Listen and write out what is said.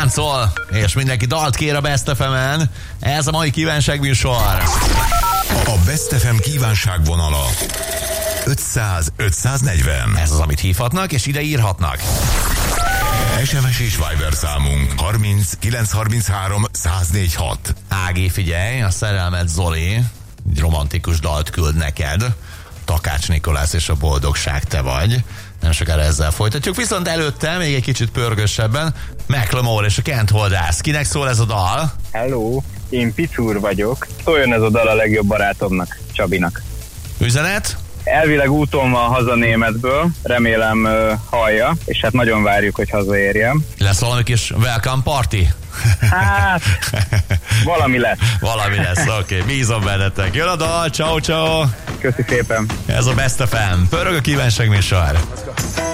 táncol, és mindenki dalt kér a Best FM-en. Ez a mai kívánságműsor. A Best FM kívánságvonala 500-540. Ez az, amit hívhatnak, és ide írhatnak. SMS és Viber számunk 30 933 1046. Ági, figyelj, a szerelmed Zoli egy romantikus dalt küld neked. Takács Nikolász és a boldogság te vagy. Nem sokára ezzel folytatjuk. Viszont előtte még egy kicsit pörgősebben Macklemore és a Kent Holdász. Kinek szól ez a dal? Hello, én Picúr vagyok. Szóljon ez a dal a legjobb barátomnak, Csabinak. Üzenet? Elvileg úton van haza Németből, remélem hallja, és hát nagyon várjuk, hogy hazaérjem. Lesz valami kis welcome party? Hát, valami lesz. Valami lesz, oké. Bízom bennetek. Jön a dal, ciao ciao. Köszi szépen. Ez a Best FM. Pörög a kívánságműsor.